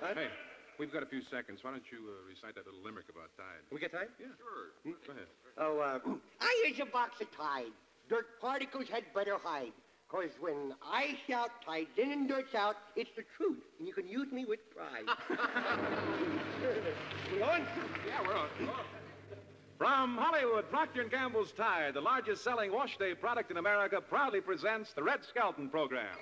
Huh? Hey, we've got a few seconds. Why don't you recite that little limerick about Tide? We get time? Yeah. Sure. Go ahead. Oh, I use a box of Tide. Dirt particles had better hide. 'Cause when I shout Tide's in and dirt's out, it's the truth, and you can use me with pride. We on? Yeah, we're on. From Hollywood, Procter & Gamble's Tide, the largest selling wash day product in America, proudly presents the Red Skelton program.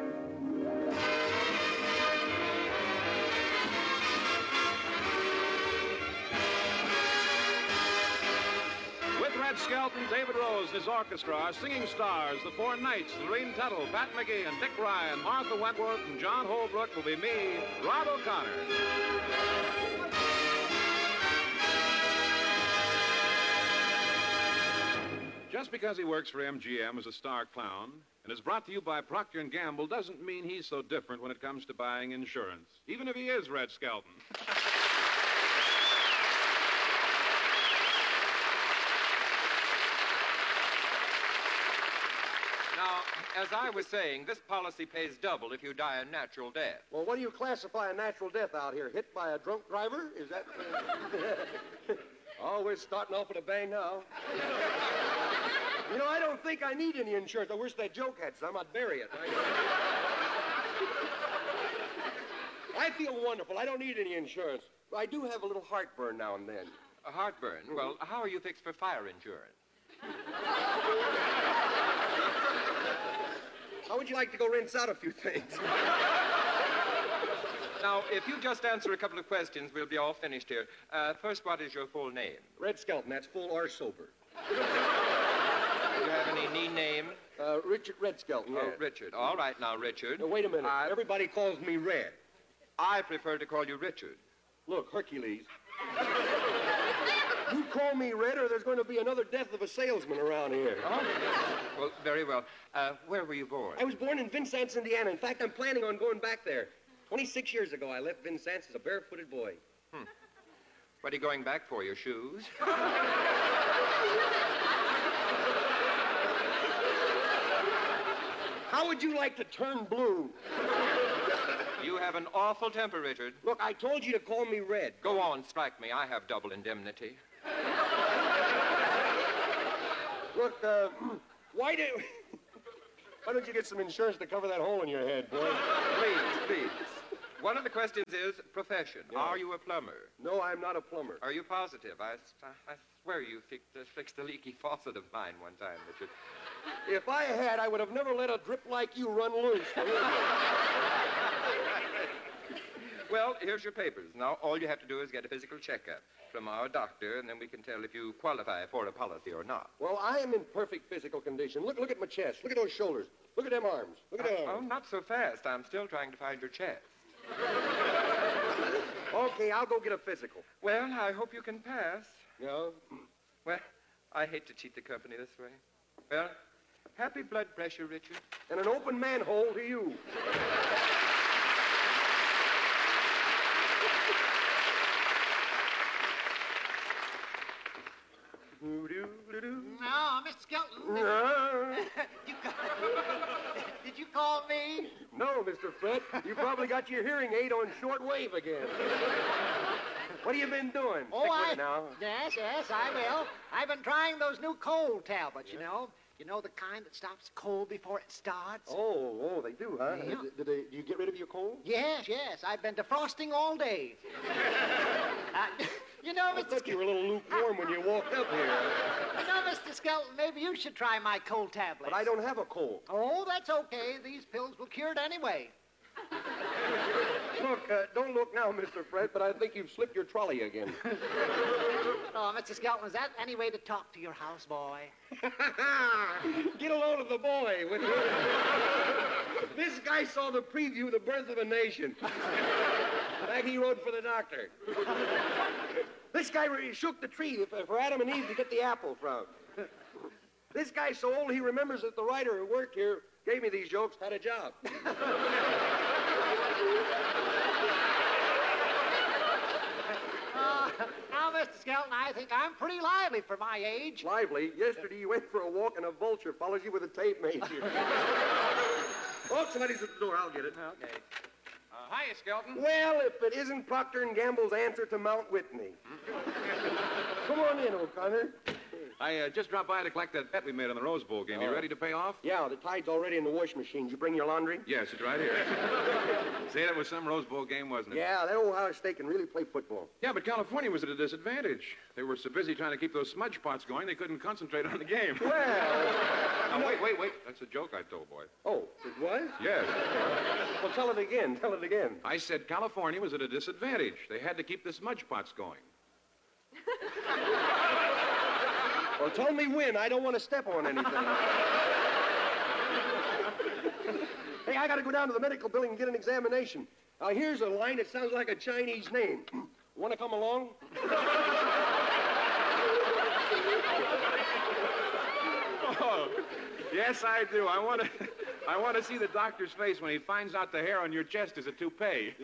With Red Skelton, David Rose and his orchestra, our singing stars, the Four Knights, Lorene Tuttle, Pat McGee, and Dick Ryan, Martha Wentworth, and John Holbrook will be me, Rob O'Connor. Just because he works for MGM as a star clown and is brought to you by Procter & Gamble doesn't mean he's so different when it comes to buying insurance, even if he is Red Skelton. Now, as I was saying, this policy pays double if you die a natural death. Well, what do you classify a natural death out here? Hit by a drunk driver? Is that... Oh, we're starting off with a bang now. You know, I don't think I need any insurance. I wish that joke had some. I'd bury it. I feel wonderful. I don't need any insurance. But I do have a little heartburn now and then. A heartburn? Mm-hmm. Well, how are you fixed for fire insurance? How would you like to go rinse out a few things? Now, if you just answer a couple of questions, we'll be all finished here. First, what is your full name? Red Skelton. That's full or sober. Do you have any knee name? Richard Red Skelton, yeah. Oh, Richard. All right now, Richard. Now, wait a minute. Everybody calls me Red. I prefer to call you Richard. Look, Hercules. You call me Red or there's going to be another death of a salesman around here. Oh. Well, very well. Where were you born? I was born in Vincennes, Indiana. In fact, I'm planning on going back there. 26 years ago, I left Vincennes as a barefooted boy. What are you going back for, your shoes? How would you like to turn blue? You have an awful temper, Richard. Look, I told you to call me Red. Go on, strike me. I have double indemnity. Look, why don't you get some insurance to cover that hole in your head, boy? Please. One of the questions is profession. Yeah. Are you a plumber? No, I'm not a plumber. Are you positive? I swear you fixed a leaky faucet of mine one time, Richard. If I had, I would have never let a drip like you run loose. Well, here's your papers. Now, all you have to do is get a physical checkup from our doctor, and then we can tell if you qualify for a policy or not. Well, I am in perfect physical condition. Look at my chest. Look at those shoulders. Look at them arms. Look at them. Oh, not so fast. I'm still trying to find your chest. Okay, I'll go get a physical. Well, I hope you can pass. No? Well, I hate to cheat the company this way. Well, happy blood pressure, Richard. And an open manhole to you. No, Mr. Skelton. Did you call me? No, Mr. Fred. You probably got your hearing aid on shortwave again. What have you been doing? Now. Yes, I will. I've been trying those new cold tablets, you know. You know, the kind that stops cold before it starts? Oh, they do, huh? Yeah. Do you get rid of your cold? Yes. I've been defrosting all day. You know, I thought you were a little lukewarm when you walked up here. You know, Mr. Skelton, maybe you should try my cold tablets. But I don't have a cold. Oh, that's okay. These pills will cure it anyway. Look, don't look now, Mr. Fred, but I think you've slipped your trolley again. Oh, Mr. Skelton, is that any way to talk to your houseboy? Get a load of the boy. This guy saw the preview of The Birth of a Nation. Back he rode for the doctor. This guy shook the tree for Adam and Eve to get the apple from. This guy's so old he remembers that the writer who worked here gave me these jokes had a job. Now, Mr. Skelton, I think I'm pretty lively for my age. Lively? Yesterday you went for a walk and a vulture follows you with a tape measure. Oh, somebody's at the door. I'll get it. Okay. Hiya, Skelton. Well, if it isn't Procter & Gamble's answer to Mount Whitney. Come on in, O'Connor. I just dropped by to collect that bet we made on the Rose Bowl game. You ready to pay off? Yeah, the tide's already in the wash machine. Did you bring your laundry? Yes, it's right here. Say, that was some Rose Bowl game, wasn't it? Yeah, that Ohio State can really play football. Yeah, but California was at a disadvantage. They were so busy trying to keep those smudge pots going, they couldn't concentrate on the game. Well... Now, wait. That's a joke I told, boy. Oh, it was? Yes. Well, tell it again. I said California was at a disadvantage. They had to keep the smudge pots going. Well, tell me when. I don't want to step on anything. Hey, I got to go down to the medical building and get an examination. Here's a line that sounds like a Chinese name. Want to come along? Oh, yes, I do. I want to see the doctor's face when he finds out the hair on your chest is a toupee.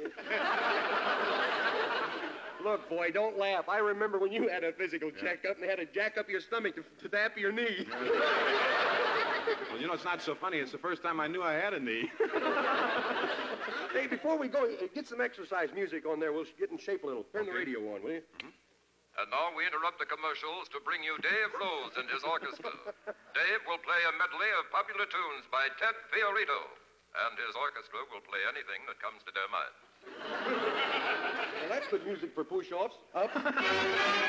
Look, boy, don't laugh. I remember when you had a physical checkup and they had to jack up your stomach to tap your knee. Well, you know, it's not so funny. It's the first time I knew I had a knee. Hey, before we go, get some exercise music on there. We'll get in shape a little. Turn the radio on, will you? And now we interrupt the commercials to bring you Dave Rose and his orchestra. Dave will play a medley of popular tunes by Ted Fiorito, and his orchestra will play anything that comes to their minds. Well, that's good music for push-offs. Up.